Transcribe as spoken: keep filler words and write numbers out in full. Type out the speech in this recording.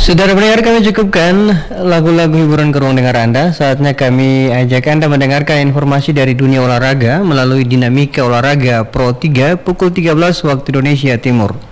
Saudara pendengar, kami cukupkan lagu-lagu hiburan ke ruang dengar Anda. Saatnya kami ajak Anda mendengarkan informasi dari dunia olahraga melalui Dinamika Olahraga Pro tiga pukul tiga belas waktu Indonesia Timur.